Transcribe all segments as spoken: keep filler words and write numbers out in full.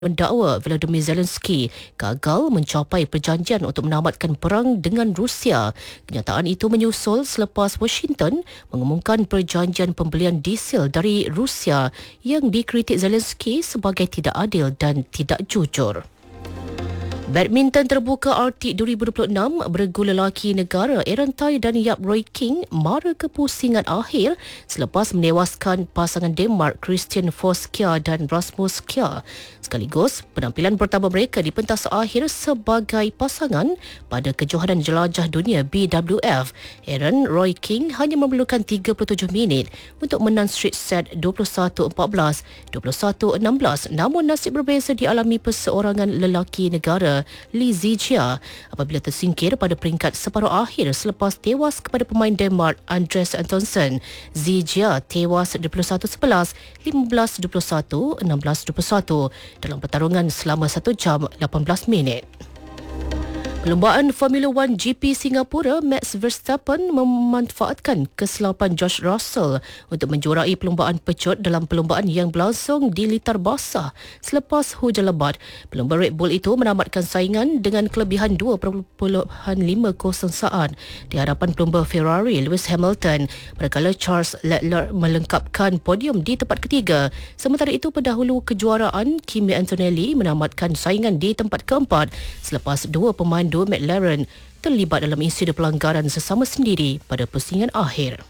mendakwa Volodymyr Zelensky gagal mencapai perjanjian untuk menamatkan perang dengan Rusia. Kenyataan itu menyusul selepas Washington mengumumkan perjanjian pembelian diesel dari Rusia yang dikritik Zelensky sebagai tidak adil dan tidak jujur. Badminton terbuka Arctic dua ribu dua puluh enam, beregu lelaki negara Aaron Tai dan Yap Roy King mara kepusingan akhir selepas menewaskan pasangan Denmark Christian Forsskjær dan Rasmus Kjær. Sekaligus penampilan pertama mereka di pentas akhir sebagai pasangan pada kejohanan jelajah dunia B W F. Aaron Roy King hanya memerlukan tiga puluh tujuh minit untuk menang straight set dua puluh satu empat belas, dua puluh satu enam belas, namun nasib berbeza dialami perseorangan lelaki negara Lee Zijia apabila tersingkir pada peringkat separuh akhir selepas tewas kepada pemain Denmark Andreas Antonsen. Zijia tewas dua puluh satu sebelas, lima belas dua puluh satu, enam belas dua puluh satu dalam pertarungan selama satu jam lapan belas minit. Perlumbaan Formula One G P Singapura, Max Verstappen memanfaatkan kesilapan George Russell untuk menjuarai perlumbaan pecut dalam perlumbaan yang berlangsung di litar basah selepas hujan lebat. Pelumba Red Bull itu menamatkan saingan dengan kelebihan dua perpuluhan lima kosong saat di hadapan pelumba Ferrari Lewis Hamilton, manakala Charles Leclerc melengkapkan podium di tempat ketiga. Sementara itu, pendahulu kejuaraan Kimi Antonelli menamatkan saingan di tempat keempat selepas dua pemain dua McLaren terlibat dalam insiden pelanggaran sesama sendiri pada pusingan akhir.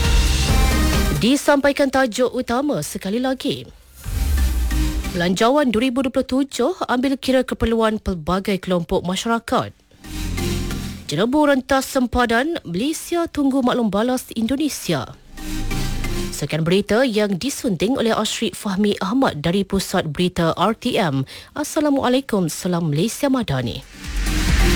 Disampaikan tajuk utama sekali lagi. Belanjawan dua ribu dua puluh tujuh ambil kira keperluan pelbagai kelompok masyarakat. Jenebu rentas sempadan, Malaysia tunggu maklum balas Indonesia. Sekian berita yang disunting oleh Ashrik Fahmi Ahmad dari Pusat Berita R T M. Assalamualaikum, salam Malaysia Madani.